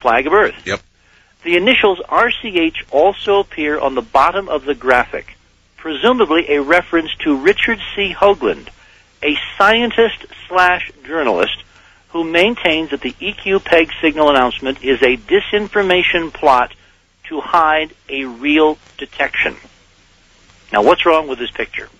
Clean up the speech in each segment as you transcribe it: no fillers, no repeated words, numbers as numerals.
flag of Earth. Yep. The initials RCH also appear on the bottom of the graphic, presumably a reference to Richard C. Hoagland, a scientist/journalist who maintains that the EQ-PEG signal announcement is a disinformation plot to hide a real detection. Now, what's wrong with this picture?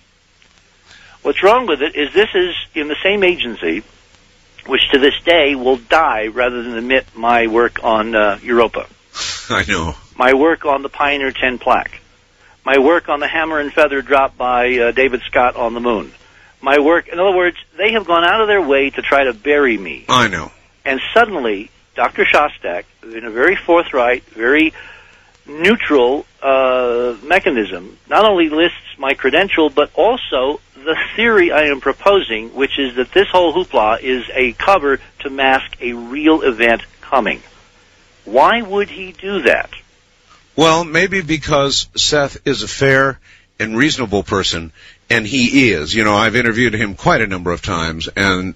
What's wrong with it is this is in the same agency which to this day will die rather than admit my work on Europa. I know. My work on the Pioneer 10 plaque. My work on the hammer and feather drop by David Scott on the moon. My work, in other words, they have gone out of their way to try to bury me. I know. And suddenly, Dr. Shostak, in a very forthright, very neutral mechanism, not only lists my credential, but also the theory I am proposing, which is that this whole hoopla is a cover to mask a real event coming. Why would he do that? Well, maybe because Seth is a fair and reasonable person, and he is. You know, I've interviewed him quite a number of times, and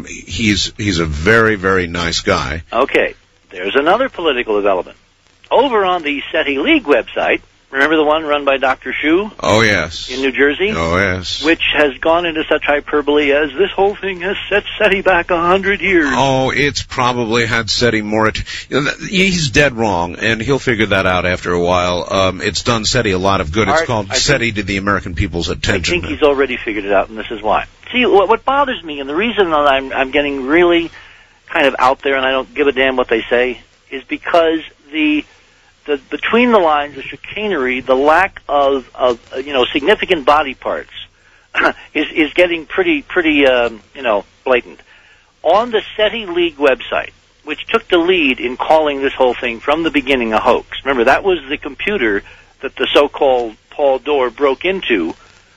he's a very, very nice guy. Okay, there's another political development. Over on the SETI League website, remember the one run by Dr. Shu? Oh, yes. In New Jersey? Oh, yes. Which has gone into such hyperbole as this whole thing has set SETI back 100 years. Oh, it's probably had SETI more... He's dead wrong, and he'll figure that out after a while. It's done SETI a lot of good. It's called SETI to the American people's attention. I think he's already figured it out, and this is why. See, what bothers me, and the reason that I'm getting really kind of out there and I don't give a damn what they say, is because the between the lines, the chicanery, the lack of significant body parts is getting pretty blatant. On the SETI League website, which took the lead in calling this whole thing from the beginning a hoax. Remember, that was the computer that the so-called Paul Dorr broke into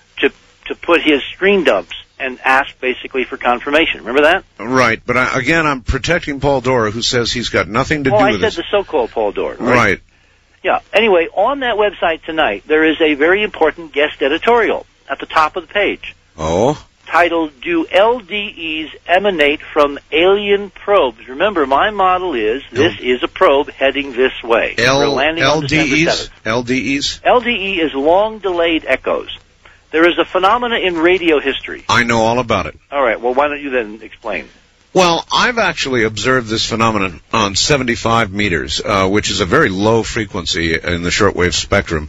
to put his screen dumps and asked basically for confirmation. Remember that? Right, but I'm protecting Paul Dorr, who says he's got nothing to do with this. I said the so-called Paul Dorr. Right. Yeah. Anyway, on that website tonight, there is a very important guest editorial at the top of the page. Oh? Titled, Do LDEs Emanate from Alien Probes? Remember, my model is, this is a probe heading this way. We're landing on December 7th. LDEs? LDE is long-delayed echoes. There is a phenomena in radio history. I know all about it. All right, well, why don't you then explain? Well, I've actually observed this phenomenon on 75 meters, which is a very low frequency in the shortwave spectrum,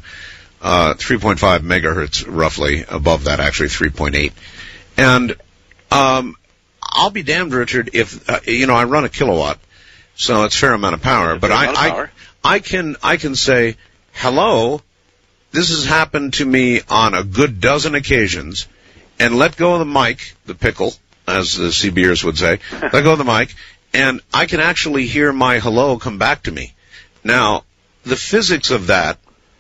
3.5 megahertz roughly, above that actually 3.8. And I'll be damned, Richard, if I run a kilowatt, so it's a fair amount of power, but I can say, hello, this has happened to me on a good dozen occasions, and let go of the mic, the pickle, as the CBers would say, let go of the mic, and I can actually hear my hello come back to me. Now, the physics of that,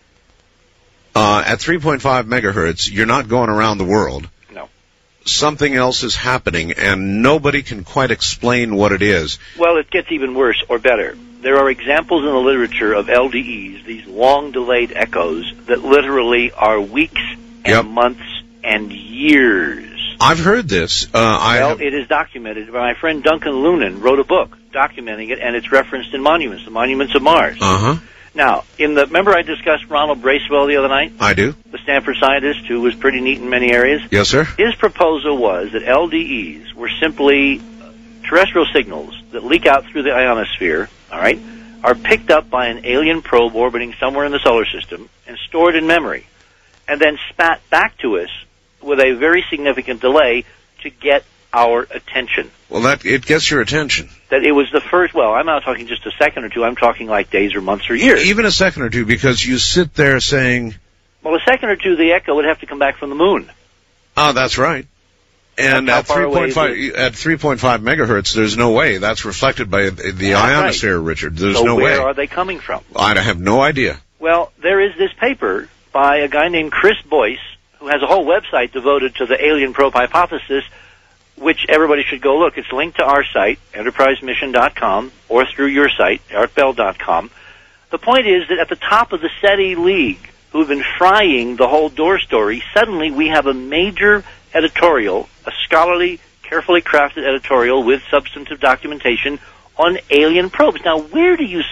at 3.5 megahertz, you're not going around the world. No. Something else is happening, and nobody can quite explain what it is. Well, it gets even worse, or better. There are examples in the literature of LDEs, these long-delayed echoes, that literally are weeks and months and years. I've heard this. It is documented. My friend Duncan Lunan wrote a book documenting it, and it's referenced in monuments, the Monuments of Mars. Uh-huh. Now, remember I discussed Ronald Bracewell the other night? I do. The Stanford scientist who was pretty neat in many areas? Yes, sir. His proposal was that LDEs were simply terrestrial signals that leak out through the ionosphere, all right, are picked up by an alien probe orbiting somewhere in the solar system and stored in memory, and then spat back to us with a very significant delay to get our attention. Well, it gets your attention. That it was the first, well, I'm not talking just a second or two, I'm talking like days or months or years. Even a second or two, because you sit there saying... Well, a second or two, the echo would have to come back from the moon. Oh, that's right. And at 3.5 megahertz, there's no way. That's reflected by the ionosphere, right. Richard. There's no way. So where are they coming from? I have no idea. Well, there is this paper by a guy named Chris Boyce, who has a whole website devoted to the alien probe hypothesis, which everybody should go look. It's linked to our site, enterprisemission.com, or through your site, artbell.com. The point is that at the top of the SETI League, who've been frying the whole Dorr story, suddenly we have a major editorial, a scholarly, carefully crafted editorial with substantive documentation on alien probes. Now, where do you